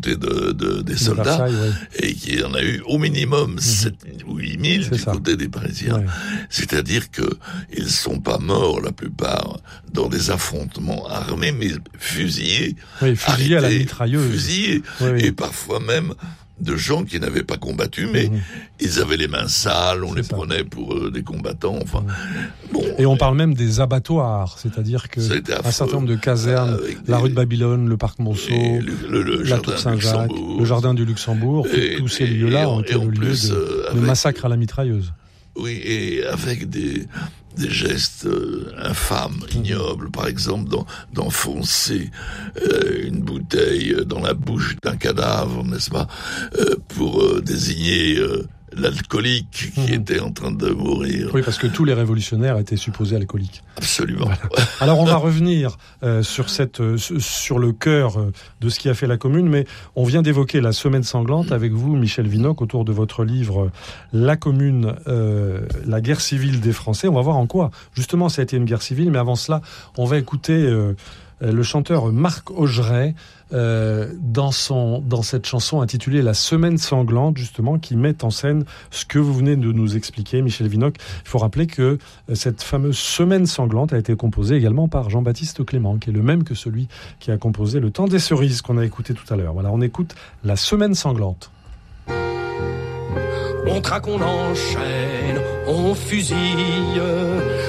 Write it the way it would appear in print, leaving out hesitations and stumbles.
côté des soldats, et qu'il y en a eu au minimum 7 ou 8 000 du côté des Parisiens. Ouais. C'est-à-dire que ils sont pas morts, la plupart, dans des affrontements armés, mais fusillés. Oui, fusillés à la mitrailleuse. Fusillés, et parfois même de gens qui n'avaient pas combattu, mais ils avaient les mains sales, on les prenait pour des combattants, enfin. Bon. Et on parle même des abattoirs, c'est-à-dire que un certain nombre de casernes, la rue de Babylone, le parc Monceau, la Tour Saint-Jacques, le jardin du Luxembourg, tous ces lieux-là ont été le lieu de massacres à la mitrailleuse. Oui, et avec des gestes infâmes, ignobles, par exemple d'enfoncer une bouteille dans la bouche d'un cadavre, n'est-ce pas, pour désigner l'alcoolique qui était en train de mourir. Oui, parce que tous les révolutionnaires étaient supposés alcooliques. Absolument. Voilà. Alors on va revenir sur le cœur de ce qui a fait la Commune, mais on vient d'évoquer la semaine sanglante avec vous, Michel Vinocq, autour de votre livre La Commune, la guerre civile des Français. On va voir en quoi, justement, ça a été une guerre civile, mais avant cela, on va écouter le chanteur Marc Augeret dans cette chanson intitulée La Semaine sanglante, justement, qui met en scène ce que vous venez de nous expliquer, Michel Vinocq. Il faut rappeler que cette fameuse Semaine sanglante a été composée également par Jean-Baptiste Clément, qui est le même que celui qui a composé Le Temps des cerises qu'on a écouté tout à l'heure. Voilà, on écoute La Semaine sanglante. On traque, on enchaîne, on fusille.